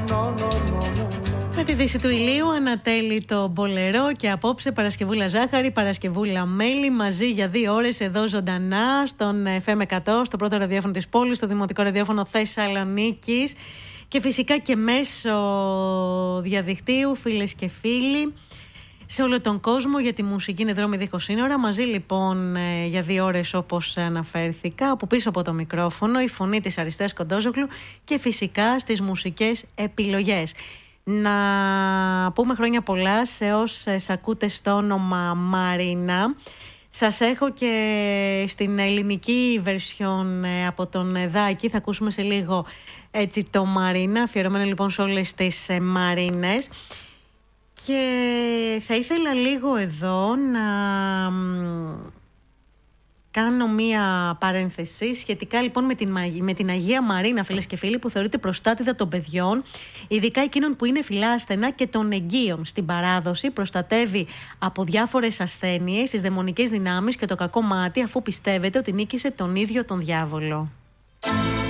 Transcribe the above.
Με τη δύση του ηλίου ανατέλει το Μπολερό και απόψε Παρασκευούλα Ζάχαρη, Παρασκευούλα Μέλη, μαζί για 2 ώρες εδώ ζωντανά στον FM 100, στο πρώτο ραδιόφωνο της πόλης, στο Δημοτικό Ραδιόφωνο Θεσσαλονίκης και φυσικά και μέσω διαδικτύου, φίλες και φίλοι, σε όλο τον κόσμο, για τη μουσική είναι δρόμοι δίχως σύνορα. Μαζί λοιπόν για 2 ώρες, όπως αναφέρθηκα, από πίσω από το μικρόφωνο η φωνή της Αριστείας Κοντόζογλου και φυσικά στις μουσικές επιλογές. Να πούμε χρόνια πολλά σε όσες ακούτε στο όνομα Μαρίνα. Σας έχω και στην ελληνική version από τον Δάκη. Θα ακούσουμε σε λίγο έτσι το Μαρίνα, αφιερωμένο λοιπόν σε όλες τις Μαρίνες. Και θα ήθελα λίγο εδώ να κάνω μία παρένθεση σχετικά λοιπόν με την Αγία Μαρίνα, φίλες και φίλοι, που θεωρείται προστάτηδα των παιδιών, ειδικά εκείνων που είναι φιλάστενα και των εγγύων. Στην παράδοση προστατεύει από διάφορες ασθένειες, τις δαιμονικές δυνάμεις και το κακό μάτι, αφού πιστεύετε ότι νίκησε τον ίδιο τον διάβολο.